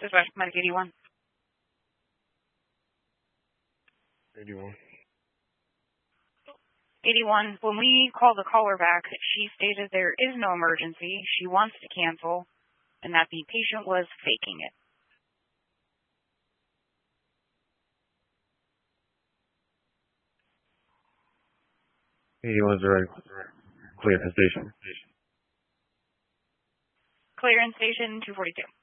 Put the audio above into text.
Dispatch Medic 81. 81. 81, when we called the caller back, she stated there is no emergency. She wants to cancel, and that the patient was faking it. 81 is right. Clear to station. Clear in station 242.